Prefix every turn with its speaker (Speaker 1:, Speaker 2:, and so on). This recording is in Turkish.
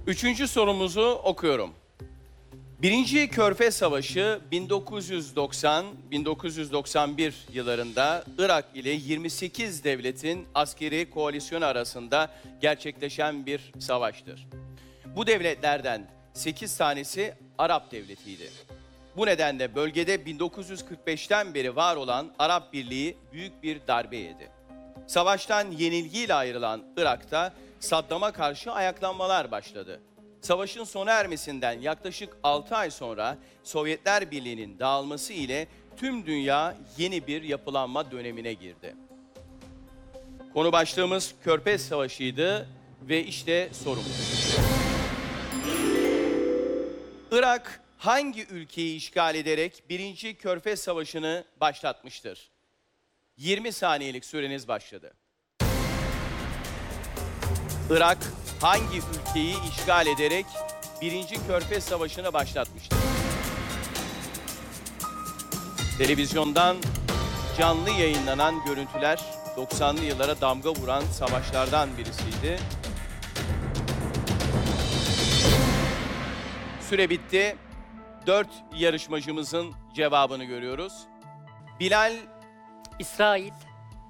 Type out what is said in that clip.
Speaker 1: Üçüncü sorumuzu okuyorum. Birinci Körfez Savaşı 1990-1991 yıllarında Irak ile 28 devletin askeri koalisyonu arasında gerçekleşen bir savaştır. Bu devletlerden 8 tanesi Arap devletiydi. Bu nedenle bölgede 1945'ten beri var olan Arap Birliği büyük bir darbe yedi. Savaştan yenilgiyle ayrılan Irak'ta Saddam'a karşı ayaklanmalar başladı. Savaşın sona ermesinden yaklaşık 6 ay sonra Sovyetler Birliği'nin dağılması ile tüm dünya yeni bir yapılanma dönemine girdi. Konu başlığımız Körfez Savaşı'ydı ve işte sorumuz. Irak hangi ülkeyi işgal ederek 1. Körfez Savaşı'nı başlatmıştır? 20 saniyelik süreniz başladı. Irak hangi ülkeyi işgal ederek 1. Körfez Savaşı'nı başlatmıştır? Televizyondan canlı yayınlanan görüntüler 90'lı yıllara damga vuran savaşlardan birisiydi. Süre bitti. 4 yarışmacımızın cevabını görüyoruz. Bilal,
Speaker 2: İsrail.